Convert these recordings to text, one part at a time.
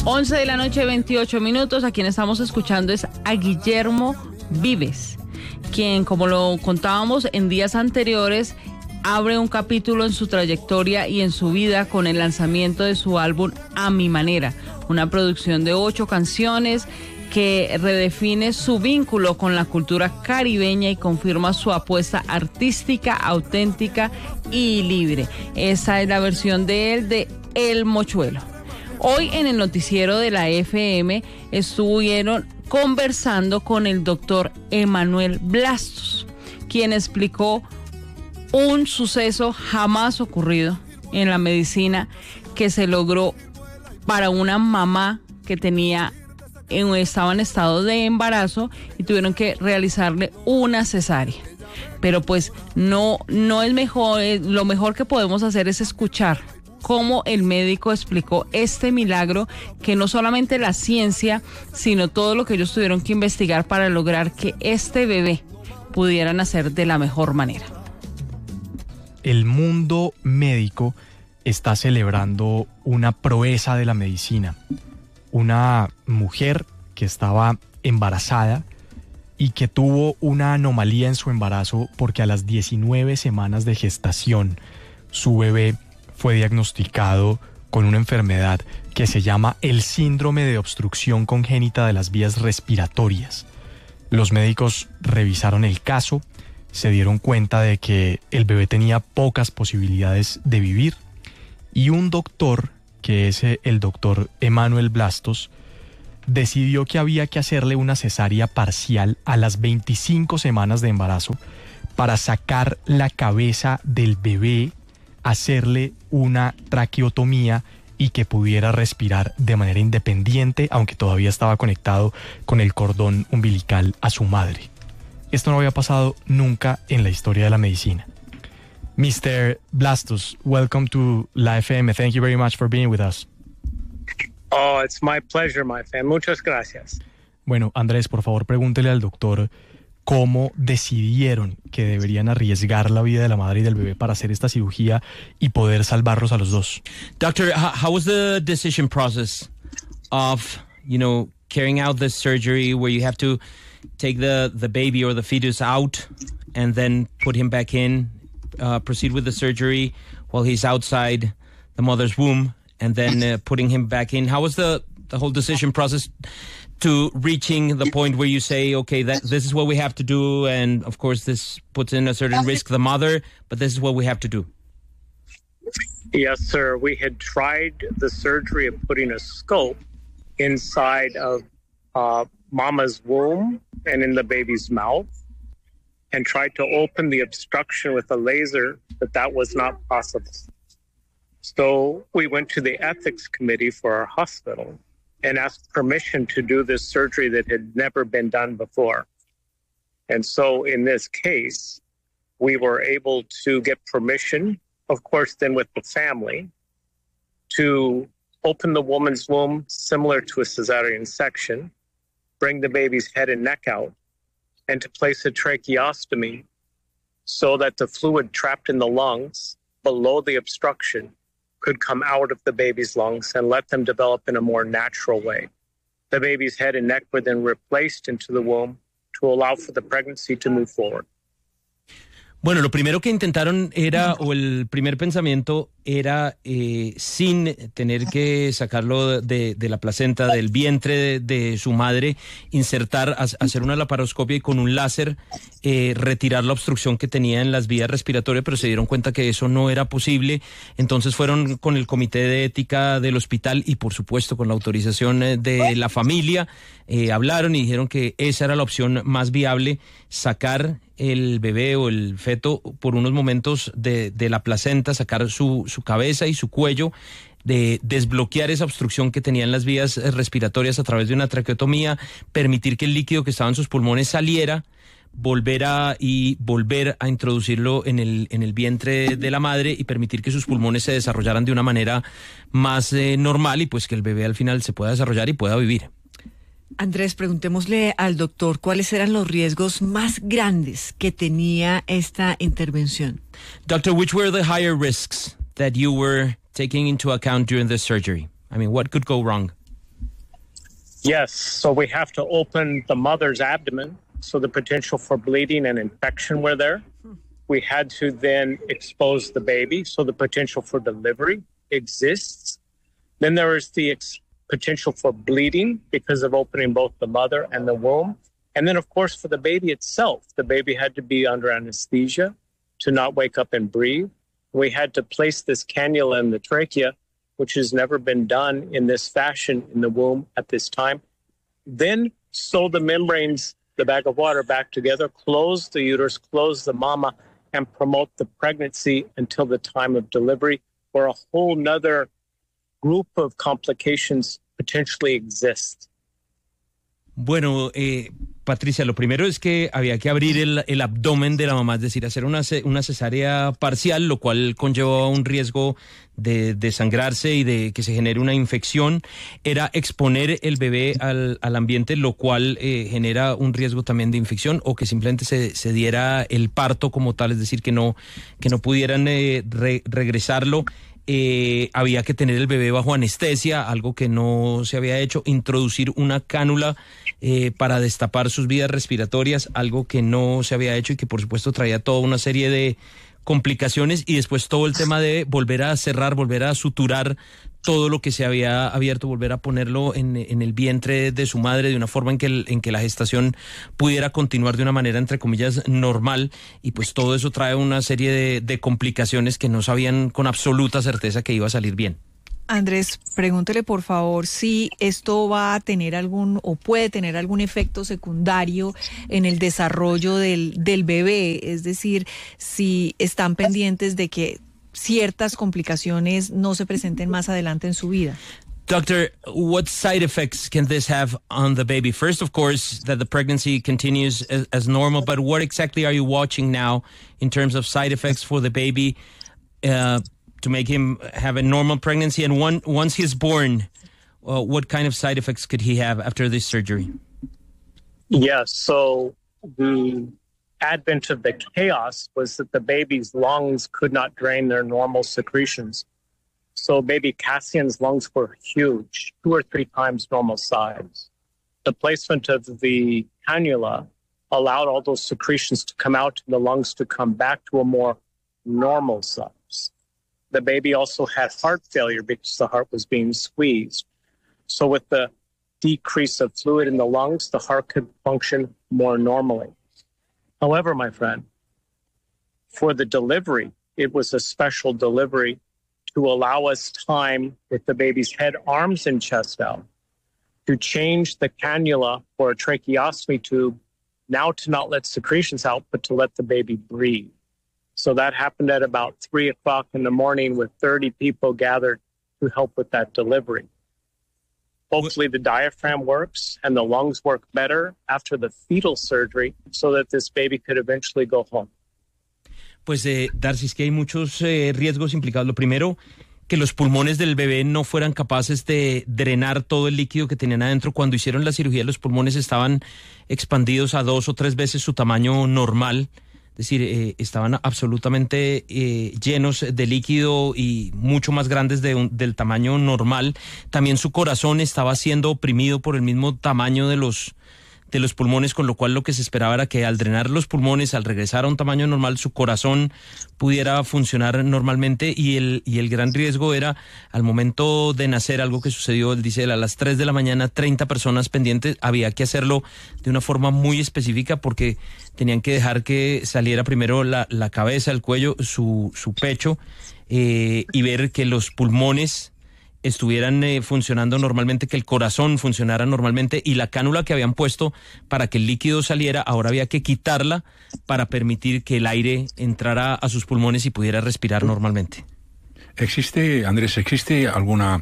11 de la noche, 28 minutos. A quien estamos escuchando es a Guillermo Vives, quien, como lo contábamos en días anteriores, abre un capítulo en su trayectoria y en su vida con el lanzamiento de su álbum A Mi Manera, una producción de 8 canciones que redefine su vínculo con la cultura caribeña y confirma su apuesta artística, auténtica y libre. Esa es la versión de él de El Mochuelo. Hoy en el noticiero de la FM estuvieron conversando con el doctor Emanuel Blastos, quien explicó un suceso jamás ocurrido en la medicina que se logró para una mamá que estaba en estado de embarazo y tuvieron que realizarle una cesárea. Pero pues no es mejor, lo mejor que podemos hacer es escuchar cómo el médico explicó este milagro, que no solamente la ciencia, sino todo lo que ellos tuvieron que investigar para lograr que este bebé pudiera nacer de la mejor manera. El mundo médico está celebrando una proeza de la medicina. Una mujer que estaba embarazada y que tuvo una anomalía en su embarazo porque a las 19 semanas de gestación su bebé fue diagnosticado con una enfermedad que se llama el síndrome de obstrucción congénita de las vías respiratorias. Los médicos revisaron el caso, se dieron cuenta de que el bebé tenía pocas posibilidades de vivir y un doctor, que es el doctor Emanuel Blastos, decidió que había que hacerle una cesárea parcial a las 25 semanas de embarazo para sacar la cabeza del bebé, hacerle una traqueotomía y que pudiera respirar de manera independiente, aunque todavía estaba conectado con el cordón umbilical a su madre. Esto no había pasado nunca en la historia de la medicina. Mr. Blastos, welcome to La FM. Thank you very much for being with us. Oh, it's my pleasure, my friend. Muchas gracias. Bueno, Andrés, por favor, pregúntele al doctor cómo decidieron que deberían arriesgar la vida de la madre y del bebé para hacer esta cirugía y poder salvarlos a los dos. Doctor, how was the decision process of, carrying out this surgery where you have to take the baby or the fetus out and then put him back in, proceed with the surgery while he's outside the mother's womb, and then putting him back in? How was the whole decision process to reaching the point where you say, okay, that this is what we have to do, and of course this puts in a certain risk the mother, but this is what we have to do? Yes, sir. We had tried the surgery of putting a scope inside of mama's womb and in the baby's mouth, and tried to open the obstruction with a laser, but that was not possible. So we went to the ethics committee for our hospital and asked permission to do this surgery that had never been done before. And so in this case, we were able to get permission, of course, then with the family, to open the woman's womb similar to a cesarean section, bring the baby's head and neck out, and to place a tracheostomy so that the fluid trapped in the lungs below the obstruction could come out of the baby's lungs and let them develop in a more natural way. The baby's head and neck were then replaced into the womb to allow for the pregnancy to move forward. Bueno, lo primero que intentaron o el primer pensamiento era, sin tener que sacarlo de la placenta, del vientre de su madre, hacer una laparoscopia y con un láser retirar la obstrucción que tenía en las vías respiratorias, pero se dieron cuenta que eso no era posible. Entonces fueron con el comité de ética del hospital y por supuesto con la autorización de la familia, hablaron y dijeron que esa era la opción más viable, sacar el bebé o el feto por unos momentos de la placenta, sacar su cabeza y su cuello, de desbloquear esa obstrucción que tenían las vías respiratorias a través de una traqueotomía, permitir que el líquido que estaba en sus pulmones saliera, volver a introducirlo en el vientre de la madre y permitir que sus pulmones se desarrollaran de una manera más normal y pues que el bebé al final se pueda desarrollar y pueda vivir. Andrés, preguntémosle al doctor cuáles eran los riesgos más grandes que tenía esta intervención. Doctor, which were the higher risks that you were taking into account during this surgery? I mean, what could go wrong? Yes, so we have to open the mother's abdomen, so the potential for bleeding and infection were there. We had to then expose the baby, so the potential for delivery exists. Then there is the potential for bleeding because of opening both the mother and the womb. And then, of course, for the baby itself, the baby had to be under anesthesia to not wake up and breathe. We had to place this cannula in the trachea, which has never been done in this fashion in the womb at this time. Then sew the membranes, the bag of water back together, close the uterus, close the mama, and promote the pregnancy until the time of delivery, where a whole nother group of complications potentially exist. Bueno, Patricia, lo primero es que había que abrir el abdomen de la mamá, es decir, hacer una cesárea parcial, lo cual conllevaba un riesgo de desangrarse y de que se genere una infección. Era exponer el bebé al ambiente, lo cual genera un riesgo también de infección, o que simplemente se diera el parto como tal, es decir, que no pudieran regresarlo. Había que tener el bebé bajo anestesia, algo que no se había hecho, introducir una cánula para destapar sus vías respiratorias, algo que no se había hecho y que por supuesto traía toda una serie de complicaciones, y después todo el tema de volver a cerrar, volver a suturar todo lo que se había abierto, volver a ponerlo en el vientre de su madre de una forma en que la gestación pudiera continuar de una manera, entre comillas, normal, y pues todo eso trae una serie de complicaciones que no sabían con absoluta certeza que iba a salir bien. Andrés, pregúntele por favor si esto va a tener o puede tener algún efecto secundario en el desarrollo del bebé, es decir, si están pendientes de que ciertas complicaciones no se presenten más adelante en su vida. Doctor, what side effects can this have on the baby? First, of course, that the pregnancy continues as normal, but what exactly are you watching now in terms of side effects for the baby to make him have a normal pregnancy? And once he's born, what kind of side effects could he have after this surgery? Yes, so the advent of the chaos was that the baby's lungs could not drain their normal secretions. So baby Cassian's lungs were huge, 2 or 3 times normal size. The placement of the cannula allowed all those secretions to come out and the lungs to come back to a more normal size. The baby also had heart failure because the heart was being squeezed. So with the decrease of fluid in the lungs, the heart could function more normally. However, my friend, for the delivery, it was a special delivery to allow us time with the baby's head, arms, and chest out to change the cannula for a tracheostomy tube, now to not let secretions out, but to let the baby breathe. So that happened at about 3 o'clock in the morning with 30 people gathered to help with that delivery. Hopefully the diaphragm works and the lungs work better after the fetal surgery so that this baby could eventually go home. Pues, Darcy, es que hay muchos riesgos implicados. Lo primero, que los pulmones del bebé no fueran capaces de drenar todo el líquido que tenían adentro. Cuando hicieron la cirugía, los pulmones estaban expandidos a 2 o 3 veces su tamaño normal. Es decir, estaban absolutamente llenos de líquido y mucho más grandes del tamaño normal. También su corazón estaba siendo oprimido por el mismo tamaño de los pulmones, con lo cual lo que se esperaba era que al drenar los pulmones, al regresar a un tamaño normal, su corazón pudiera funcionar normalmente, y el gran riesgo era al momento de nacer, algo que sucedió, él dice, a las 3 de la mañana, 30 personas pendientes. Había que hacerlo de una forma muy específica porque tenían que dejar que saliera primero la cabeza, el cuello, su pecho, y ver que los pulmones estuvieran funcionando normalmente, que el corazón funcionara normalmente, y la cánula que habían puesto para que el líquido saliera, ahora había que quitarla para permitir que el aire entrara a sus pulmones y pudiera respirar normalmente. Andrés, ¿existe algún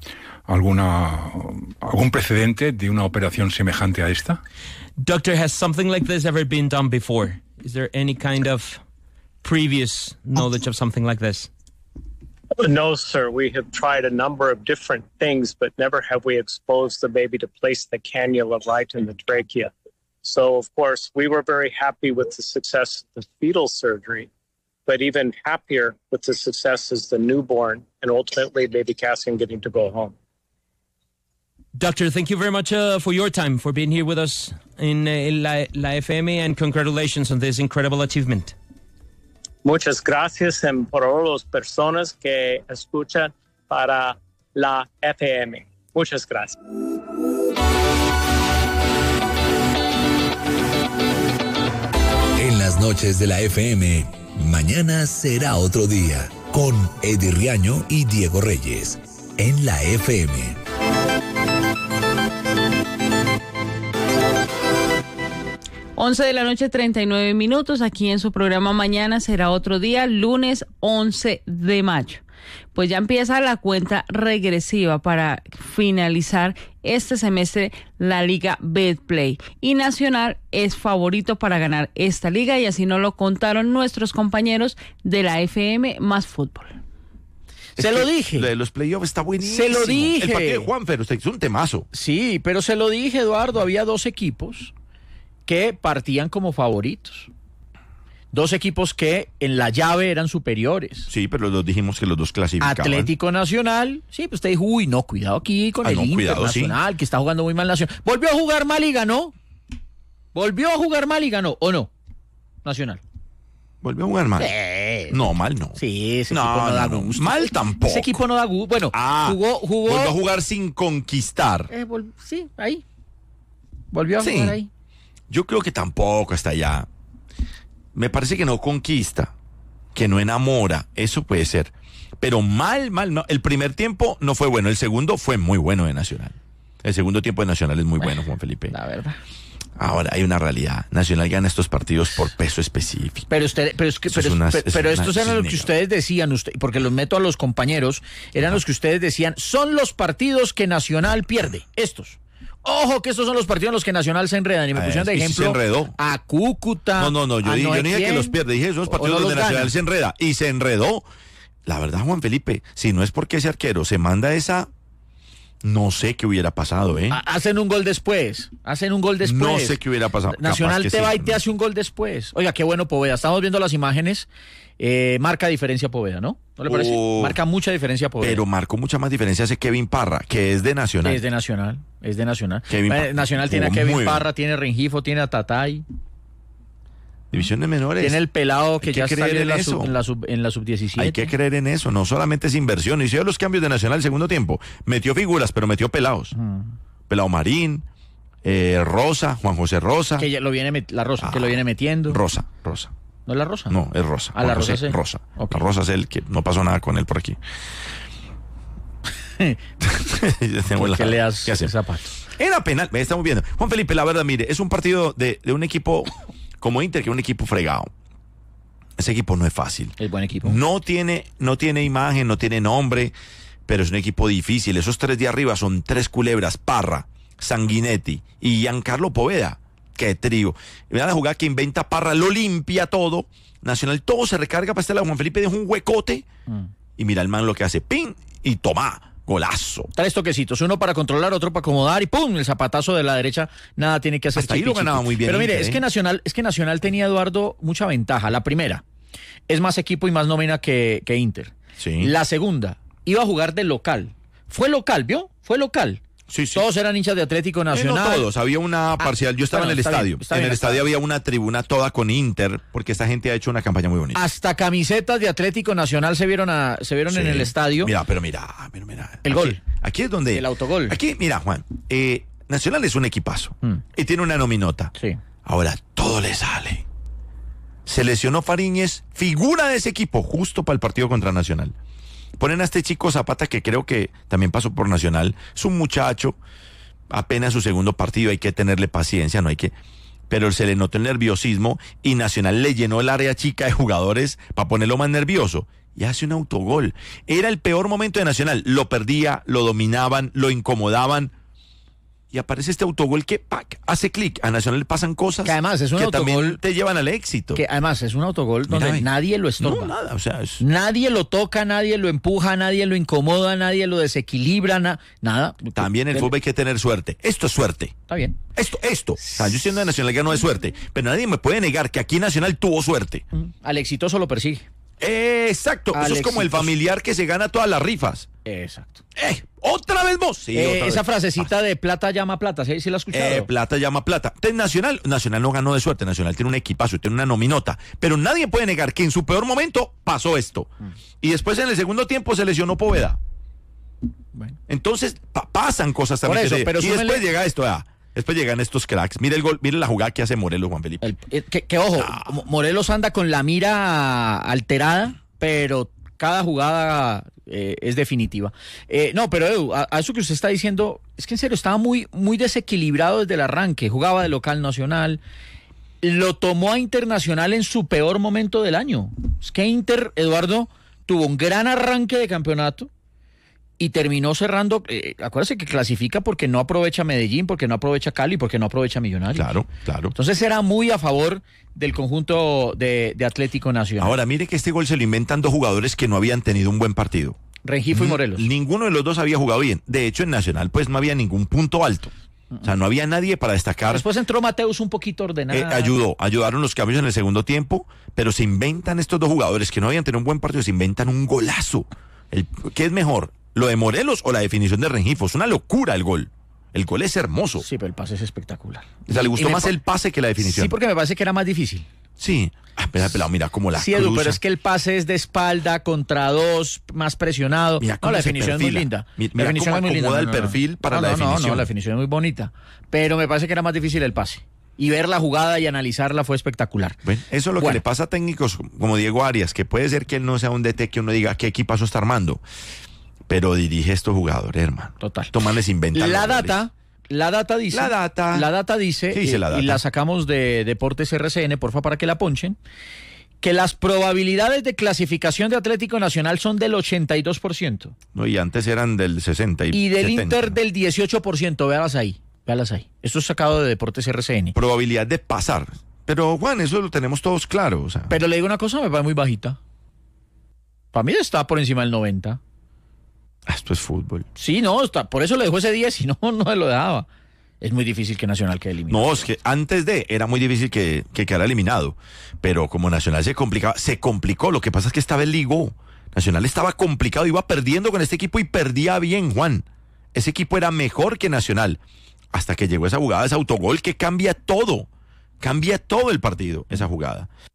precedente de una operación semejante a esta? Doctor, has something like this ever been done before? Is there any kind of previous knowledge of something like this? No, sir. We have tried a number of different things, but never have we exposed the baby to place the cannula right in the trachea. So, of course, we were very happy with the success of the fetal surgery, but even happier with the success as the newborn and ultimately baby Cassian getting to go home. Doctor, thank you very much for your time, for being here with us in La FM, and congratulations on this incredible achievement. Muchas gracias por todas las personas que escuchan para la FM. Muchas gracias. En las noches de la FM, mañana será otro día, con Eddie Riaño y Diego Reyes, en la FM. Once de la noche, 39 minutos, aquí en su programa Mañana será otro día, lunes 11 de mayo. Pues ya empieza la cuenta regresiva para finalizar este semestre la Liga Betplay. Y Nacional es favorito para ganar esta liga, y así nos lo contaron nuestros compañeros de la FM Más Fútbol. Se lo dije. Lo de los playoffs está buenísimo. Se lo dije. El partido de Juanfer, usted es un temazo. Sí, pero se lo dije, Eduardo, había dos equipos que partían como favoritos. Dos equipos que en la llave eran superiores. Sí, pero los dijimos que los dos clasificaban. Atlético Nacional, sí, pues usted dijo, uy, no, cuidado aquí con el Internacional, que está jugando muy mal Nacional. ¿Volvió a jugar mal y ganó? ¿Volvió a jugar mal y ganó o no? Nacional. ¿Volvió a jugar mal? No, mal no. Sí, ese equipo no da gusto. Mal tampoco. Ese equipo no da gusto. Bueno, jugó. Volvió a jugar sin conquistar. Sí, ahí. Volvió a jugar ahí. Yo creo que tampoco hasta allá. Me parece que no conquista, que no enamora, eso puede ser. Pero mal, no. El primer tiempo no fue bueno, el segundo fue muy bueno de Nacional. El segundo tiempo de Nacional es muy bueno, Juan Felipe. La verdad. Ahora, hay una realidad. Nacional gana estos partidos por peso específico. Pero estos eran lo que ustedes decían, porque los meto a los compañeros, eran los que ustedes decían, son los partidos que Nacional pierde, estos. Ojo que estos son los partidos en los que Nacional se enredan. Y me pusieron de ejemplo se enredó. a Cúcuta. No, yo dije que los pierde. Dije, son los partidos donde Nacional se enreda. Y se enredó. La verdad, Juan Felipe, si no es porque ese arquero se manda esa... No sé qué hubiera pasado, ¿eh? Hacen un gol después. No sé qué hubiera pasado. Nacional te va y te hace un gol después. Oiga, qué bueno Poveda. Estamos viendo las imágenes. Marca diferencia Poveda, ¿no? ¿No le parece? Marca mucha diferencia Poveda. Pero marcó mucha más diferencia ese Kevin Parra, que es de Nacional. Es de Nacional. Nacional tiene a Kevin Parra, tiene a Rengifo, tiene a Tatay. Divisiones menores. Tiene el pelado que ya está en la sub-17. Hay que creer en eso, no solamente es inversión. Hicieron los cambios de Nacional el segundo tiempo. Metió figuras, pero metió pelados. Pelado Marín, Rosa, Juan José Rosa. Que lo viene metiendo. Rosa. ¿No es la Rosa? No, es Rosa. La Rosa es él. Rosa. Okay. La Rosa es él, que no pasó nada con él por aquí. ¿Qué le das ese zapato? Era penal, me estamos viendo. Juan Felipe, la verdad, mire, es un partido de un equipo como Inter, que es un equipo fregado. Ese equipo no es fácil. Es buen equipo. No tiene imagen, no tiene nombre, pero es un equipo difícil. Esos tres de arriba son tres culebras: Parra, Sanguinetti y Giancarlo Poveda. Qué trío. Mira la jugada que inventa Parra, lo limpia todo. Nacional todo se recarga para este lado. Juan Felipe deja un huecote y mira el man lo que hace. ¡Pin! Y toma. Golazo. 3 toquecitos, uno para controlar, otro para acomodar y ¡pum! El zapatazo de la derecha, nada tiene que hacer. Hasta ahí lo ganaba muy bien. Pero mire, Inter, es que Nacional tenía, Eduardo, mucha ventaja. La primera, es más equipo y más nómina que Inter. Sí. La segunda, iba a jugar de local. Fue local, ¿vio? Fue local. Sí. Todos eran hinchas de Atlético Nacional. No todos, había una parcial. Yo estaba en el estadio. En el estadio había una tribuna toda con Inter, porque esta gente ha hecho una campaña muy bonita. Hasta camisetas de Atlético Nacional se vieron en el estadio. Mira. El gol. Aquí es donde... El autogol. Aquí, mira, Juan, Nacional es un equipazo y tiene una nominota. Sí. Ahora, todo le sale. Se lesionó Fariñez, figura de ese equipo, justo para el partido contra Nacional. Ponen a este chico Zapata, que creo que también pasó por Nacional. Es un muchacho, apenas su segundo partido, hay que tenerle paciencia, pero se le notó el nerviosismo y Nacional le llenó el área chica de jugadores para ponerlo más nervioso. Y hace un autogol. Era el peor momento de Nacional. Lo perdía, lo dominaban, lo incomodaban. Y aparece este autogol que hace clic. A Nacional le pasan cosas que además es un que autogol también te llevan al éxito. Que además es un autogol donde nadie lo estorba. No, nada, nadie lo toca, nadie lo empuja, nadie lo incomoda, nadie lo desequilibra, nada. También en el fútbol hay que tener suerte. Esto es suerte. Está bien. Esto. O sea, yo siendo de Nacional que no es suerte, pero nadie me puede negar que aquí Nacional tuvo suerte. Al exitoso lo persigue. Exacto. Eso es como el familiar que se gana todas las rifas. Exacto. ¿Otra vez vos? Sí, otra esa vez. frasecita de plata llama plata, ¿sí la has escuchado? Plata llama plata. Nacional no ganó de suerte. Nacional tiene un equipazo, tiene una nominota. Pero nadie puede negar que en su peor momento pasó esto. Y después en el segundo tiempo se lesionó Poveda. Bueno. Entonces pasan cosas también. Por eso, pero y después llega esto, después llegan estos cracks. Mire el gol, mire la jugada que hace Morelos, Juan Felipe. Que ojo, Morelos anda con la mira alterada, pero cada jugada es definitiva. No, pero Edu, a eso que usted está diciendo, es que en serio estaba muy, muy desequilibrado desde el arranque. Jugaba de local Nacional, lo tomó a Internacional en su peor momento del año. Es que Inter, Eduardo, tuvo un gran arranque de campeonato y terminó cerrando. Acuérdese que clasifica porque no aprovecha Medellín, porque no aprovecha Cali, porque no aprovecha Millonarios. Claro. Entonces era muy a favor del conjunto de Atlético Nacional. Ahora, mire que este gol se lo inventan dos jugadores que no habían tenido un buen partido. Rengifo y Morelos. Ninguno de los dos había jugado bien. De hecho, en Nacional pues no había ningún punto alto. O sea, no había nadie para destacar. Después entró Mateus un poquito ordenado. Ayudaron los cambios en el segundo tiempo, pero se inventan estos dos jugadores que no habían tenido un buen partido, se inventan un golazo. ¿Qué es mejor? ¿Lo de Morelos o la definición de Rengifo? Es una locura el gol. El gol es hermoso. Sí, pero el pase es espectacular. O sea, le gustó más el pase que la definición. Sí, porque me parece que era más difícil. Sí. Pelado, mira cómo la sí, Edu, pero es que el pase es de espalda contra dos, más presionado. Mira la definición es muy linda. Mira cómo acomoda el perfil para la definición. No, la definición es muy bonita. Pero me parece que era más difícil el pase. Y ver la jugada y analizarla fue espectacular. Bueno, eso es lo que le pasa a técnicos como Diego Arias, que puede ser que él no sea un DT que uno diga qué equipazo está armando, pero dirige estos jugadores, hermano. Total. Tomarles inventan. La data dice. ¿Qué dice la data? Y la sacamos de Deportes RCN, porfa, para que la ponchen, que las probabilidades de clasificación de Atlético Nacional son del 82%. No, y antes eran del 60 y del 70. Inter del 18%. Véalas ahí. Esto es sacado de Deportes RCN. Probabilidad de pasar. Pero, Juan, eso lo tenemos todos claro. O sea. Pero le digo una cosa, me parece muy bajita. Para mí está por encima del 90%. Esto es fútbol. Sí, no, por eso le dejó ese 10, si no se lo dejaba. Es muy difícil que Nacional quede eliminado. No, es que antes era muy difícil que quedara eliminado. Pero como Nacional se complicó. Lo que pasa es que esta vez ligó. Nacional estaba complicado, iba perdiendo con este equipo y perdía bien, Juan. Ese equipo era mejor que Nacional. Hasta que llegó esa jugada, ese autogol que cambia todo el partido, esa jugada.